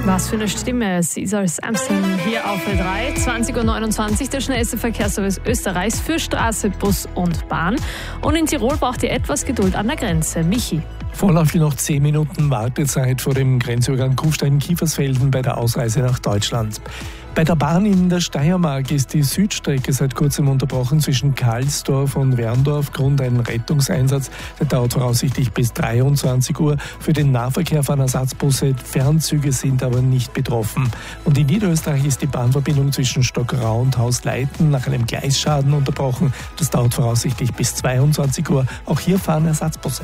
Was für eine Stimme. Caesar Samson hier auf L3. 20.29 Uhr, der schnellste Verkehrsservice Österreichs für Straße, Bus und Bahn. Und in Tirol braucht ihr etwas Geduld an der Grenze. Michi. Vorläufig noch 10 Minuten Wartezeit vor dem Grenzübergang Kufstein-Kiefersfelden bei der Ausreise nach Deutschland. Bei der Bahn in der Steiermark ist die Südstrecke seit kurzem unterbrochen zwischen Karlsdorf und Werndorf. Grund ein Rettungseinsatz, der dauert voraussichtlich bis 23 Uhr. Für den Nahverkehr fahren Ersatzbusse, Fernzüge sind aber nicht betroffen. Und in Niederösterreich ist die Bahnverbindung zwischen Stockrau und Hausleiten nach einem Gleisschaden unterbrochen. Das dauert voraussichtlich bis 22 Uhr. Auch hier fahren Ersatzbusse.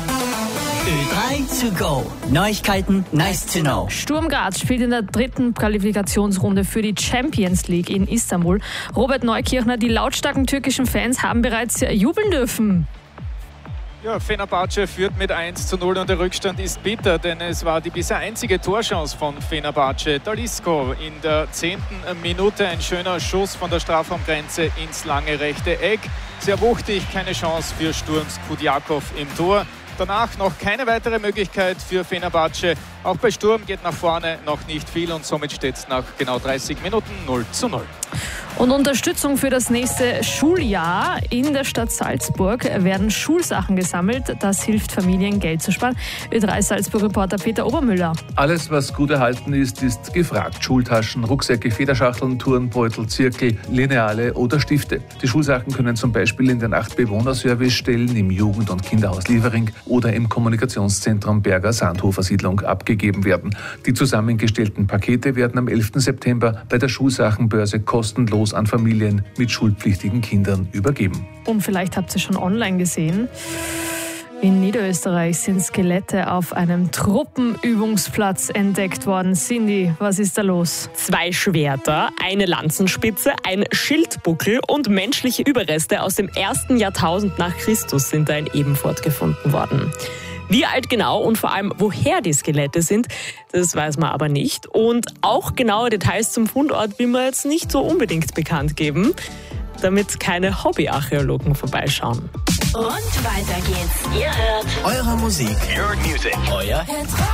Ö3 to go. Neuigkeiten, nice to know. Sturm Graz spielt in der 3. Qualifikationsrunde für die Champions League in Istanbul. Robert Neukirchner, die lautstarken türkischen Fans haben bereits jubeln dürfen. Ja, Fenerbahce führt mit 1:0 und der Rückstand ist bitter, denn es war die bisher einzige Torchance von Fenerbahce. Talisco in der 10. Minute, ein schöner Schuss von der Strafraumgrenze ins lange rechte Eck. Sehr wuchtig, keine Chance für Sturms Kudjakov im Tor. Danach noch keine weitere Möglichkeit für Fenerbahce. Auch bei Sturm geht nach vorne noch nicht viel und somit steht es nach genau 30 Minuten 0:0. Und Unterstützung für das nächste Schuljahr. In der Stadt Salzburg werden Schulsachen gesammelt. Das hilft Familien, Geld zu sparen. Ö3 Salzburg-Reporter Peter Obermüller. Alles, was gut erhalten ist, ist gefragt. Schultaschen, Rucksäcke, Federschachteln, Turnbeutel, Zirkel, Lineale oder Stifte. Die Schulsachen können zum Beispiel in den 8 Bewohnerservicestellen im Jugend- und Kinderhaus Liefering oder im Kommunikationszentrum Berger Sandhofer Siedlung abgegeben werden. Die zusammengestellten Pakete werden am 11. September bei der Schulsachenbörse kostenlos an Familien mit schulpflichtigen Kindern übergeben. Und vielleicht habt ihr schon online gesehen. In Niederösterreich sind Skelette auf einem Truppenübungsplatz entdeckt worden. Cindy, was ist da los? 2 Schwerter, eine Lanzenspitze, ein Schildbuckel und menschliche Überreste aus dem 1. Jahrtausend nach Christus sind da in Ebenfurt gefunden worden. Wie alt genau und vor allem woher die Skelette sind, das weiß man aber nicht. Und auch genaue Details zum Fundort will man jetzt nicht so unbedingt bekannt geben, damit keine Hobbyarchäologen vorbeischauen. Und weiter geht's. Ihr hört Eure Musik, Your Music, euer Hit